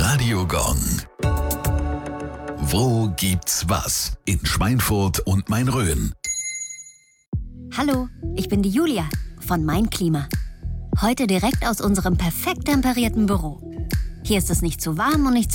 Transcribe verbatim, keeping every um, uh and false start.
Radio Gong. Wo gibt's was? In Schweinfurt und Main-Rhön. Hallo, ich bin die Julia von Mein Klima. Heute direkt aus unserem perfekt temperierten Büro. Hier ist es nicht zu warm und nicht zu